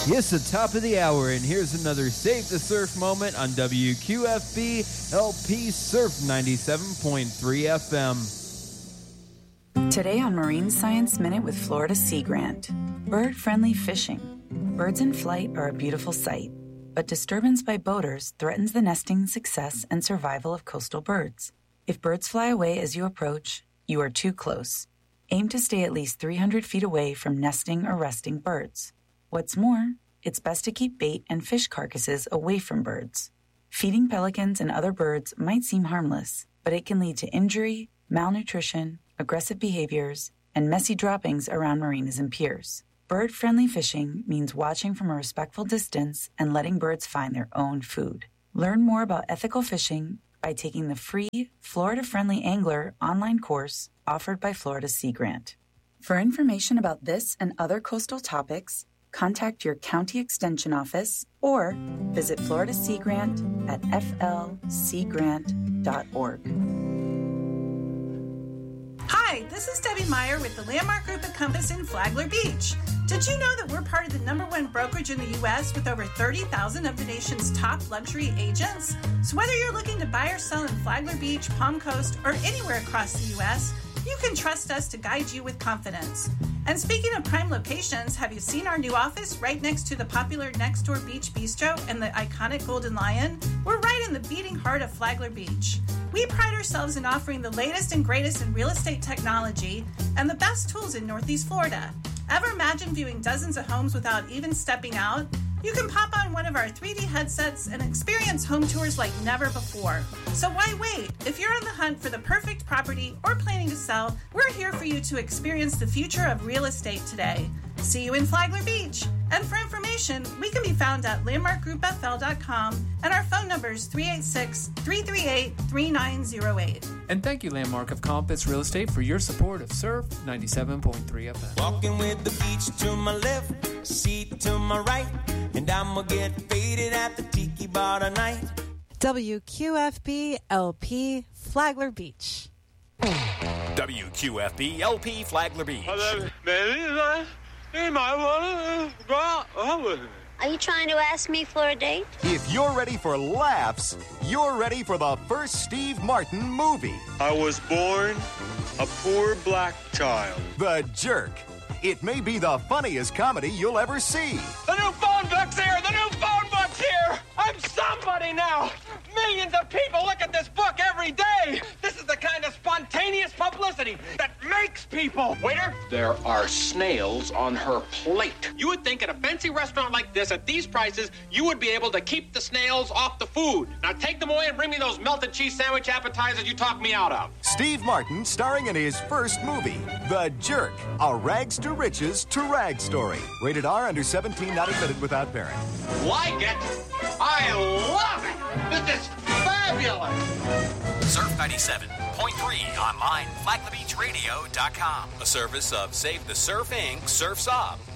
Yes, the top of the hour, and here's another Save the Surf moment on WQFB LP Surf 97.3 FM. Today on Marine Science Minute with Florida Sea Grant. Bird-friendly fishing. Birds in flight are a beautiful sight, but disturbance by boaters threatens the nesting success and survival of coastal birds. If birds fly away as you approach, you are too close. Aim to stay at least 300 feet away from nesting or resting birds. What's more, it's best to keep bait and fish carcasses away from birds. Feeding pelicans and other birds might seem harmless, but it can lead to injury, malnutrition, aggressive behaviors, and messy droppings around marinas and piers. Bird-friendly fishing means watching from a respectful distance and letting birds find their own food. Learn more about ethical fishing by taking the free Florida-Friendly Angler online course offered by Florida Sea Grant. For information about this and other coastal topics, contact your county extension office or visit Florida Sea Grant at flseagrant.org. Hi, this is Debbie Meyer with the Landmark Group at Compass in Flagler Beach. Did you know that we're part of the #1 brokerage in the U.S. with over 30,000 of the nation's top luxury agents? So whether you're looking to buy or sell in Flagler Beach, Palm Coast, or anywhere across the U.S., you can trust us to guide you with confidence. And speaking of prime locations, have you seen our new office right next to the popular Next Door Beach Bistro and the iconic Golden Lion? We're right in the beating heart of Flagler Beach. We pride ourselves in offering the latest and greatest in real estate technology and the best tools in Northeast Florida. Ever imagine viewing dozens of homes without even stepping out? You can pop on one of our 3D headsets and experience home tours like never before. So why wait? If you're on the hunt for the perfect property or planning to sell, we're here for you to experience the future of real estate today. See you in Flagler Beach. And for information, we can be found at landmarkgroupfl.com and our phone number is 386-338-3908. And thank you, Landmark of Compass Real Estate, for your support of Surf 97.3 FM. Walking with the beach to my left, seat to my right, and I'ma get faded at the tiki bar tonight. WQFB LP Flagler Beach. WQFB LP Flagler Beach. Are you trying to ask me for a date? If you're ready for laughs, you're ready for the first Steve Martin movie. I was born a poor black child. The Jerk. It may be the funniest comedy you'll ever see. The new phone book's here! The new phone book's here! I'm somebody now! Millions of people look at this book every day! This is the kind of spontaneous publicity that makes people! Waiter? There are snails on her plate. You would think at a fancy restaurant like this, at these prices, you would be able to keep the snails off the food. Now take them away and bring me those melted cheese sandwich appetizers you talked me out of. Steve Martin starring in his first movie, The Jerk, a rags to riches to rags story. Rated R, under 17, not admitted without parent. Like it? I love it! This is fabulous! Surf 97.3 online, FlaglerBeachRadio.com. A service of Save the Surf Inc., Surf's Up.